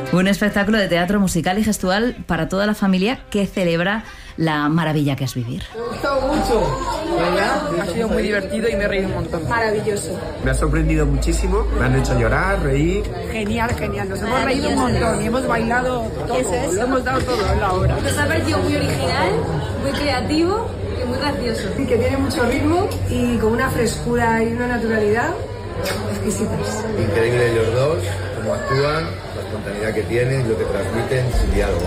Un espectáculo de teatro musical y gestual para toda la familia que celebra la maravilla que es vivir. Me ha gustado mucho, ¿verdad? Ha sido muy divertido y me he reído un montón. Maravilloso. Me ha sorprendido muchísimo, me han hecho llorar, reír. Genial, genial. Nos hemos reído un montón y hemos bailado todo. Lo hemos dado todo en la obra. Nos ha parecido muy original, muy creativo y muy gracioso. Y que tiene mucho ritmo y con una frescura y una naturalidad exquisitas. Increíble ellos dos, cómo actúan, la espontaneidad que tienen y lo que transmiten sin diálogo.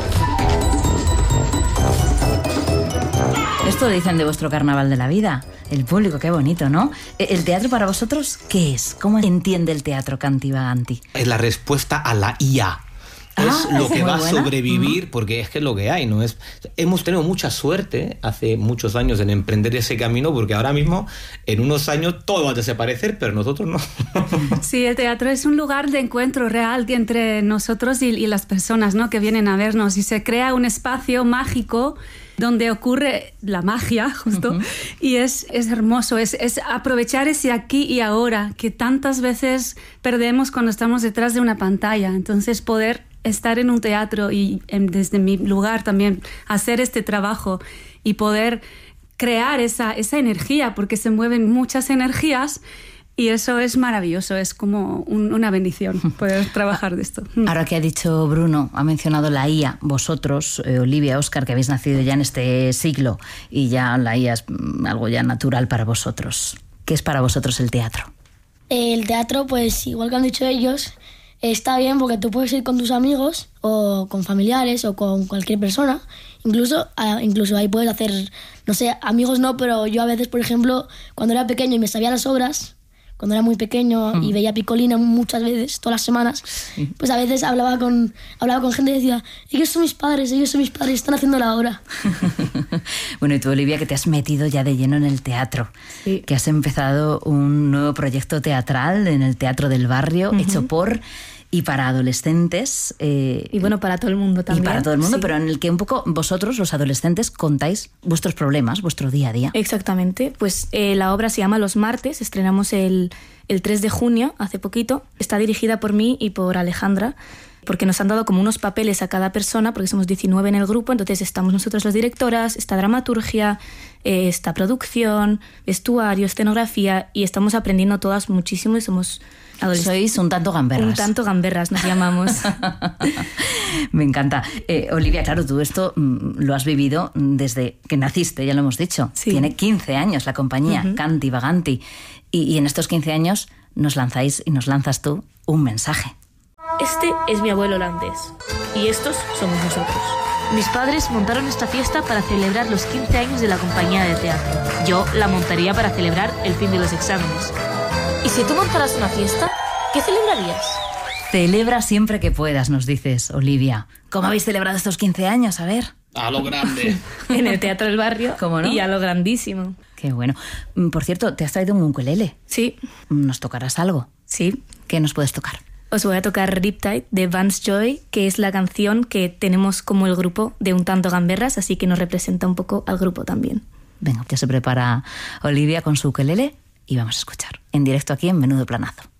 Esto dicen de vuestro carnaval de la vida. El público, qué bonito, ¿no? ¿El teatro para vosotros qué es? ¿Cómo entiende el teatro Canti Vaganti? Es la respuesta a la IA. Es lo que va a sobrevivir, porque es que es lo que hay, ¿no? Hemos tenido mucha suerte hace muchos años en emprender ese camino, porque ahora mismo, en unos años, todo va a desaparecer, pero nosotros no. Sí, el teatro es un lugar de encuentro real entre nosotros y las personas, ¿no?, que vienen a vernos, y se crea un espacio mágico donde ocurre la magia, justo, y es hermoso, es aprovechar ese aquí y ahora que tantas veces perdemos cuando estamos detrás de una pantalla. Entonces, poder estar en un teatro y desde mi lugar también hacer este trabajo y poder crear esa energía, porque se mueven muchas energías. Y eso es maravilloso, es como una bendición poder trabajar de esto. Ahora que ha dicho Bruno, ha mencionado la IA, vosotros, Olivia, Óscar, que habéis nacido ya en este siglo y ya la IA es algo ya natural para vosotros. ¿Qué es para vosotros el teatro? El teatro, pues igual que han dicho ellos, está bien porque tú puedes ir con tus amigos o con familiares o con cualquier persona. Incluso ahí puedes hacer, no sé, amigos no, pero yo a veces, por ejemplo, cuando era pequeño y me sabía las obras, cuando era muy pequeño y veía Piccolina muchas veces, todas las semanas, pues a veces hablaba con gente y decía, ellos son mis padres, están haciendo la obra. Bueno, y tú, Olivia, que te has metido ya de lleno en el teatro, que has empezado un nuevo proyecto teatral en el Teatro del Barrio, hecho por y para adolescentes. Y bueno, para todo el mundo también. Y para todo el mundo, sí. Pero en el que un poco vosotros, los adolescentes, contáis vuestros problemas, vuestro día a día. Exactamente. Pues la obra se llama Los Martes, estrenamos el 3 de junio, hace poquito. Está dirigida por mí y por Alejandra, porque nos han dado como unos papeles a cada persona, porque somos 19 en el grupo, entonces estamos nosotros las directoras, está dramaturgia, está producción, vestuario, escenografía, y estamos aprendiendo todas muchísimo y somos... Sois un tanto gamberras. Un tanto gamberras nos llamamos. Me encanta. Olivia, claro, tú esto lo has vivido desde que naciste, ya lo hemos dicho. Sí. Tiene 15 años la compañía, Canti Vaganti. Y en estos 15 años nos lanzáis y nos lanzas tú un mensaje. Este es mi abuelo holandés y estos somos nosotros. Mis padres montaron esta fiesta para celebrar los 15 años de la compañía de teatro. Yo la montaría para celebrar el fin de los exámenes. ¿Y si tú montaras una fiesta, qué celebrarías? Celebra siempre que puedas, nos dices, Olivia. ¿Cómo habéis celebrado estos 15 años? A ver. A lo grande. En el Teatro del Barrio. ¿Cómo no? Y a lo grandísimo. Qué bueno. Por cierto, ¿te has traído un ukelele? Sí. ¿Nos tocarás algo? Sí. ¿Qué nos puedes tocar? Os voy a tocar Riptide de Vance Joy, que es la canción que tenemos como el grupo de Un Tanto Gamberras, así que nos representa un poco al grupo también. Venga, ya se prepara Olivia con su ukelele y vamos a escuchar en directo aquí en Menudo Planazo.